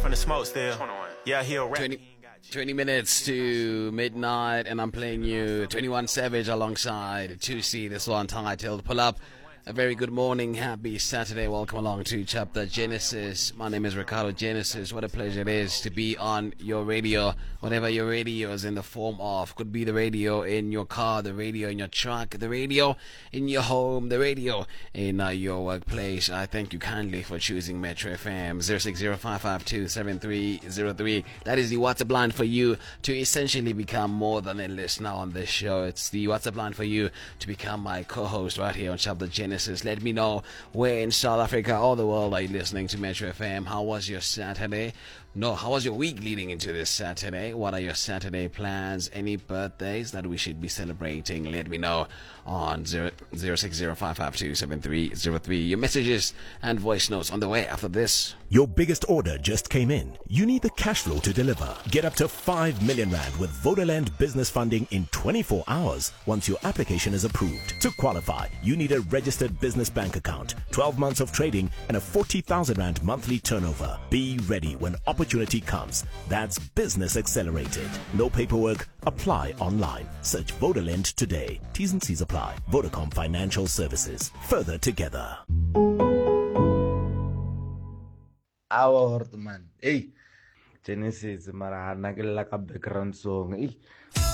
from the smoke still. 21. Yeah, he'll rap. 20 minutes to midnight, and I'm playing you 21 Savage alongside 2C. This one titled Pull Up. A very good morning, happy Saturday. Welcome along to Chapter Genesis. My name is Ricardo Genesis. What a pleasure it is to be on your radio, whatever your radio is in the form of. Could be the radio in your car, the radio in your truck, the radio in your home, the radio in your workplace. I thank you kindly for choosing Metro FM 0605527303. That is the WhatsApp line for you to essentially become more than a listener on this show. It's the WhatsApp line for you to become my co-host right here on Chapter Genesis. Let me know where in South Africa or the world are you listening to Metro FM. How was your Saturday? No, how was your week leading into this Saturday? What are your Saturday plans? Any birthdays that we should be celebrating? Let me know on 0605527303. Your messages and voice notes on the way after this. Your biggest order just came in. You need the cash flow to deliver. Get up to 5 million rand with Vodaland business funding in 24 hours once your application is approved. To qualify, you need a registered business bank account, 12 months of trading, and a 40,000 rand monthly turnover. Be ready when opportunity comes. That's Business Accelerated. No paperwork. Apply online. Search Vodaland today. T's and C's apply. Vodacom Financial Services. Further together. Our man. Hey. Genesis, Marana, like a background song.